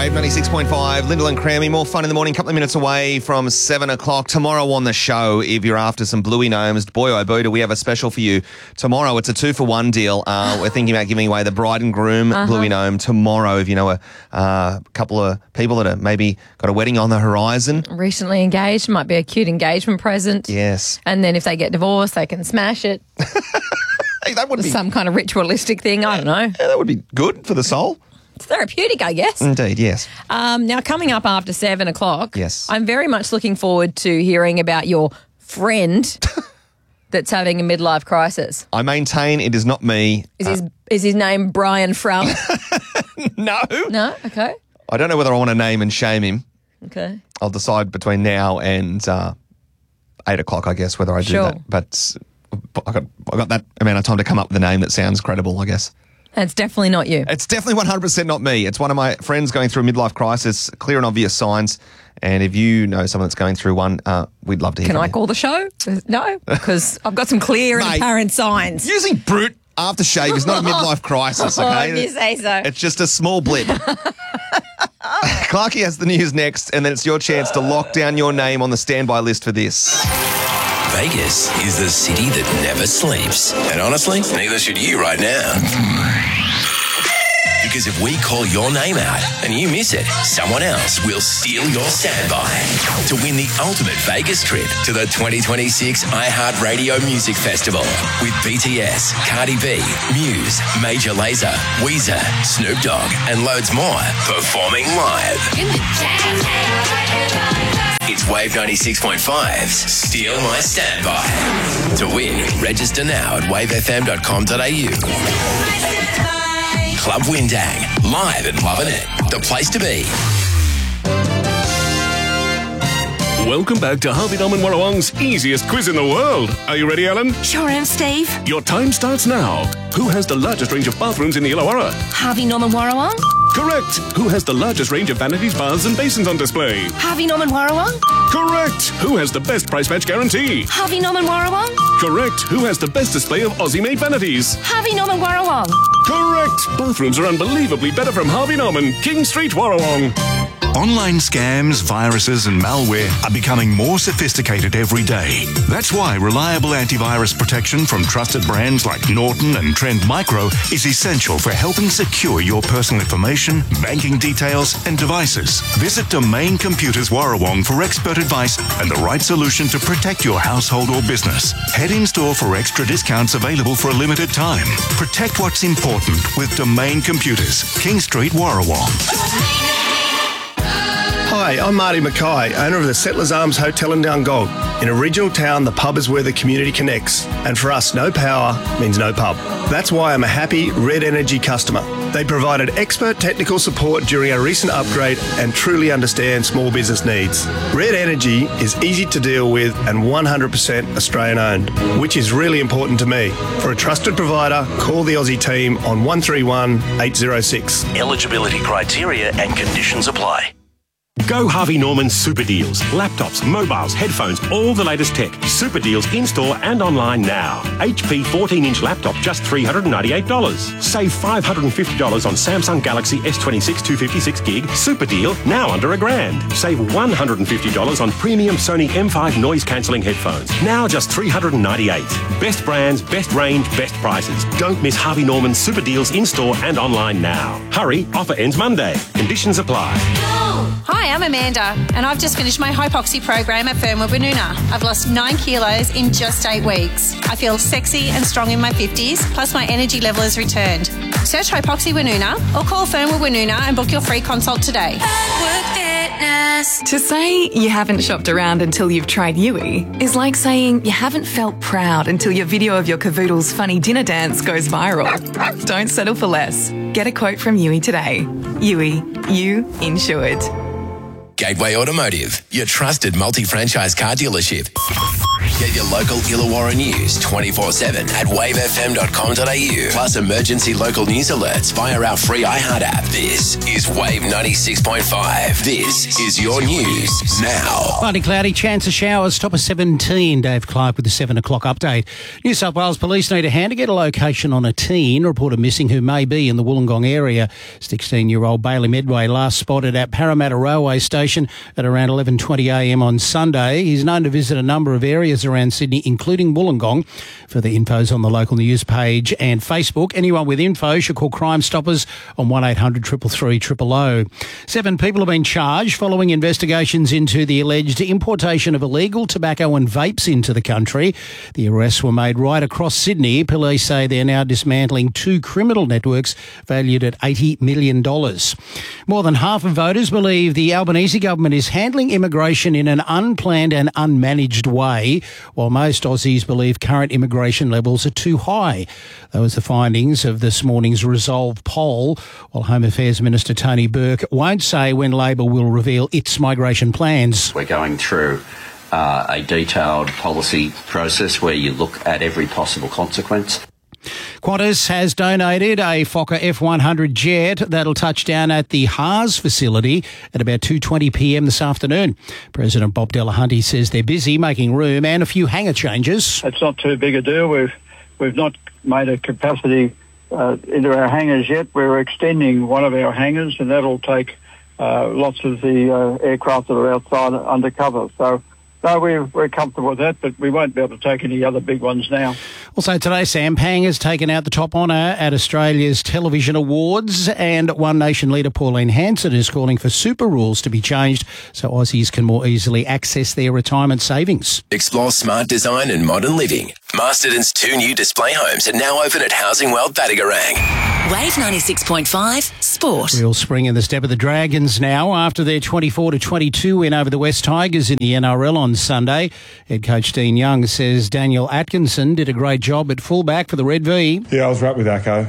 Wave 96.5, Lyndall and Crammy. More fun in the morning, couple of minutes away from 7 o'clock. Tomorrow on the show, if you're after some bluey gnomes, boy oh boy, do we have a special for you. Tomorrow, it's a 2-for-1 deal. We're thinking about giving away the bride and groom bluey gnome tomorrow. If you know a couple of people that are maybe got a wedding on the horizon. Recently engaged, might be a cute engagement present. Yes. And then if they get divorced, they can smash it. Hey, that would be some kind of ritualistic thing. I don't know. Yeah, that would be good for the soul. It's therapeutic, I guess. Indeed, yes. Now, coming up after 7 o'clock, yes, I'm very much looking forward to hearing about your friend that's having a midlife crisis. I maintain it is not me. Is his name Brian Frum? No. No? Okay. I don't know whether I want to name and shame him. Okay. I'll decide between now and 8 o'clock, I guess, whether I do that. But I got that amount of time to come up with a name that sounds credible, I guess. It's definitely not you. It's definitely 100% not me. It's one of my friends going through a midlife crisis, clear and obvious signs. And if you know someone that's going through one, we'd love to hear from you. Can I call the show? No, because I've got some clear and apparent signs. Using Brute aftershave is not a midlife crisis, okay? Oh, if you say so. It's just a small blip. Clarkie has the news next, and then it's your chance to lock down your name on the standby list for this. Vegas is the city that never sleeps. And honestly, neither should you right now. Because if we call your name out and you miss it, someone else will steal your standby to win the ultimate Vegas trip to the 2026 iHeartRadio Music Festival with BTS, Cardi B, Muse, Major Lazer, Weezer, Snoop Dogg, and loads more performing live. It's Wave 96.5's Steal My Standby. To win, register now at wavefm.com.au. Club Windang, live and loving it. The place to be. Welcome back to Harvey Norman Warrawong's easiest quiz in the world. Are you ready, Alan? Sure am, Steve. Your time starts now. Who has the largest range of bathrooms in the Illawarra? Harvey Norman Warrawong. Correct. Who has the largest range of vanities, baths and basins on display? Harvey Norman Warrawong. Correct. Who has the best price match guarantee? Harvey Norman Warrawong. Correct. Who has the best display of Aussie-made vanities? Harvey Norman Warrawong. Correct. Bathrooms are unbelievably better from Harvey Norman, King Street, Warrawong. Online scams, viruses and malware are becoming more sophisticated every day. That's why reliable antivirus protection from trusted brands like Norton and Trend Micro is essential for helping secure your personal information, banking details and devices. Visit Domain Computers Warrawong for expert advice and the right solution to protect your household or business. Head in store for extra discounts available for a limited time. Protect what's important with Domain Computers, King Street, Warrawong. Hi, I'm Marty Mackay, owner of the Settlers Arms Hotel in Dungog. In a regional town, the pub is where the community connects. And for us, no power means no pub. That's why I'm a happy Red Energy customer. They provided expert technical support during our recent upgrade and truly understand small business needs. Red Energy is easy to deal with and 100% Australian owned, which is really important to me. For a trusted provider, call the Aussie team on 131 806. Eligibility criteria and conditions apply. Go Harvey Norman Super Deals. Laptops, mobiles, headphones, all the latest tech. Super Deals in-store and online now. HP 14-inch laptop, just $398. Save $550 on Samsung Galaxy S26 256 gig. Super deal, now under $1,000. Save $150 on premium Sony M5 noise-cancelling headphones. Now just $398. Best brands, best range, best prices. Don't miss Harvey Norman Super Deals in-store and online now. Hurry, offer ends Monday. Conditions apply. Hi, I'm Amanda, and I've just finished my hypoxia program at Fernwood Woonona. I've lost 9 kilos in just 8 weeks. I feel sexy and strong in my 50s, plus my energy level has returned. Search Hypoxia Woonona or call Fernwood Woonona and book your free consult today. To say you haven't shopped around until you've tried Yui is like saying you haven't felt proud until your video of your cavoodle's funny dinner dance goes viral. Don't settle for less. Get a quote from Yui today. Yui, you insured. Gateway Automotive, your trusted multi-franchise car dealership. Get your local Illawarra news 24/7 at wavefm.com.au. Plus emergency local news alerts via our free iHeart app. This is Wave 96.5. This is your news now. Partly cloudy, chance of showers, top of 17. Dave Clark with the 7 o'clock update. New South Wales Police need a hand to get a location on a teen reported missing who may be in the Wollongong area. 16-year-old Bailey Medway last spotted at Parramatta Railway Station at around 11:20am on Sunday. He's known to visit a number of areas around Sydney, including Wollongong. Further info's on the local news page and Facebook. Anyone with info should call Crime Stoppers on 1800 333 000. 7 people have been charged following investigations into the alleged importation of illegal tobacco and vapes into the country. The arrests were made right across Sydney. Police say they're now dismantling 2 criminal networks valued at $80 million. More than half of voters believe the Albanese government is handling immigration in an unplanned and unmanaged way, while most Aussies believe current immigration levels are too high. Those are the findings of this morning's Resolve poll, while Home Affairs Minister Tony Burke won't say when Labor will reveal its migration plans. We're going through a detailed policy process where you look at every possible consequence. Qantas has donated a Fokker F100 jet that'll touch down at the Haas facility at about 2:20pm this afternoon. President Bob Delahunty says they're busy making room and a few hangar changes. It's not too big a deal. We've not made a capacity into our hangars yet. We're extending one of our hangars, and that'll take lots of the aircraft that are outside undercover. So, no, we're comfortable with that, but we won't be able to take any other big ones now. Also today, Sam Pang has taken out the top honour at Australia's Television Awards, and One Nation leader Pauline Hanson is calling for super rules to be changed so Aussies can more easily access their retirement savings. Explore smart design and modern living. Masterton's 2 new display homes are now open at Housing World Battigarang. Wave 96.5 Sport. Real spring in the step of the Dragons now after their 24-22 win over the West Tigers in the NRL on Sunday. Head coach Dean Young says Daniel Atkinson did a great job at fullback for the Red V. Yeah, I was right with Acco.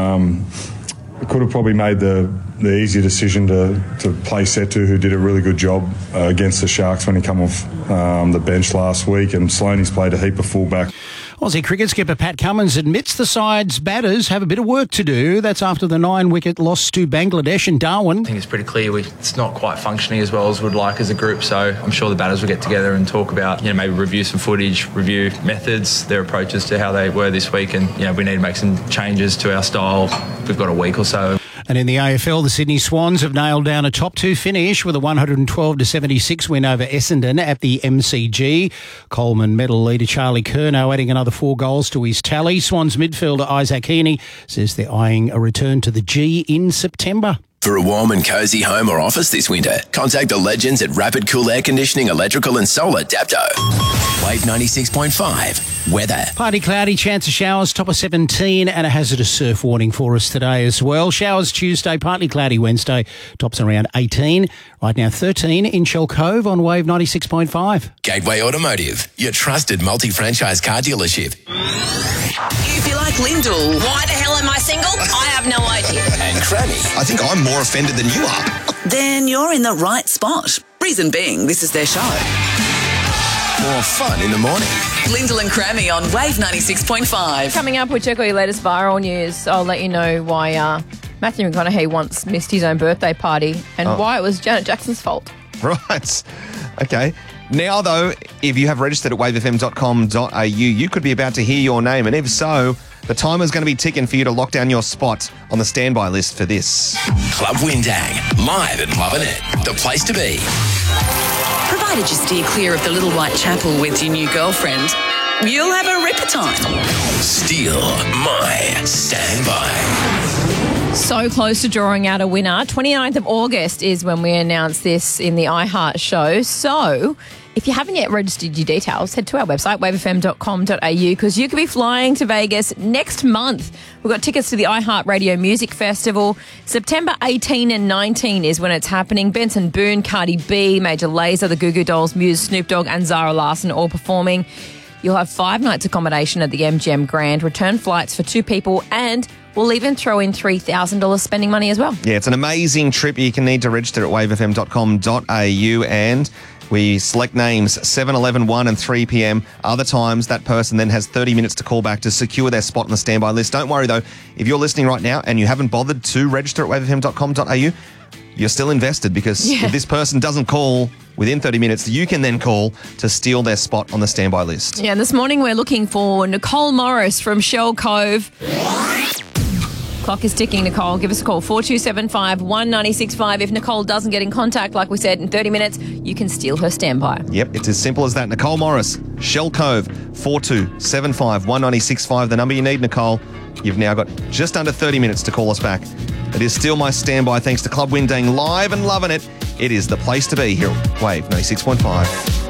I could have probably made the easier decision to play Setu, who did a really good job against the Sharks when he come off the bench last week, and Sloanie's played a heap of fullback. Aussie cricket skipper Pat Cummins admits the side's batters have a bit of work to do. That's after the 9-wicket loss to Bangladesh in Darwin. I think it's pretty clear it's not quite functioning as well as we'd like as a group, so I'm sure the batters will get together and talk about, maybe review some footage, review methods, their approaches to how they were this week, and, we need to make some changes to our style. We've got a week or so. And in the AFL, the Sydney Swans have nailed down a top 2 finish with a 112-76 win over Essendon at the MCG. Coleman medal leader Charlie Curnow adding another 4 goals to his tally. Swans midfielder Isaac Heaney says they're eyeing a return to the G in September. For a warm and cosy home or office this winter, contact the legends at Rapid Cool Air Conditioning, Electrical and Solar Dapto. Wave 96.5 weather. Partly cloudy, chance of showers, top of 17, and a hazardous surf warning for us today as well. Showers Tuesday, partly cloudy Wednesday, tops around 18. Right now 13 in Shell Cove on Wave 96.5. Gateway Automotive, your trusted multi-franchise car dealership. If you like Lyndall, why the hell am I single? I have no idea. And Cranny. I think I'm more offended than you are. Then you're in the right spot. Reason being, this is their show. More fun in the morning. Lyndall and Crammy on Wave 96.5. Coming up, we'll check all your latest viral news. I'll let you know why Matthew McConaughey once missed his own birthday party and why it was Janet Jackson's fault. Right. Okay. Now, though, if you have registered at wavefm.com.au, you could be about to hear your name. And if so, the timer's going to be ticking for you to lock down your spot on the standby list for this. Club Windang, live at Lovin' It, the place to be. Provided you steer clear of the Little White Chapel with your new girlfriend, you'll have a ripper time. Steal my standby. So close to drawing out a winner. 29th of August is when we announce this in the iHeart show. So if you haven't yet registered your details, head to our website, wavefm.com.au, because you could be flying to Vegas next month. We've got tickets to the iHeart Radio Music Festival. September 18 and 19 is when it's happening. Benson Boone, Cardi B, Major Lazer, the Goo Goo Dolls, Muse, Snoop Dogg and Zara Larsson all performing. You'll have 5 nights accommodation at the MGM Grand, return flights for 2 people, and we'll even throw in $3,000 spending money as well. Yeah, it's an amazing trip. You can need to register at wavefm.com.au, and We select names 7, 11, 1 and 3 p.m. Other times, that person then has 30 minutes to call back to secure their spot on the standby list. Don't worry, though. If you're listening right now and you haven't bothered to register at wavefm.com.au, you're still invested because if this person doesn't call within 30 minutes, you can then call to steal their spot on the standby list. Yeah, this morning we're looking for Nicole Morris from Shell Cove. Clock is ticking, Nicole. Give us a call, 4275 1965. If Nicole doesn't get in contact, like we said, in 30 minutes, you can steal her standby. Yep, it's as simple as that. Nicole Morris, Shell Cove, 4275 1965. The number you need, Nicole. You've now got just under 30 minutes to call us back. It is still my standby thanks to Club Windang live and loving it. It is the place to be here at Wave 96.5.